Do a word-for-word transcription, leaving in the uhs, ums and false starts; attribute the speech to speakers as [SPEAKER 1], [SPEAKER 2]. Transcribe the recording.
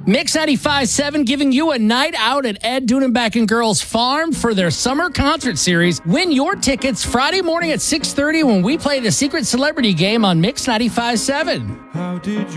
[SPEAKER 1] Mix ninety-five point seven giving you a night out at Ed Dunenbeck and Girls Farm for their summer concert series. Win your tickets Friday morning at six thirty when we play the Secret Celebrity Game on Mix ninety-five point seven.
[SPEAKER 2] How did you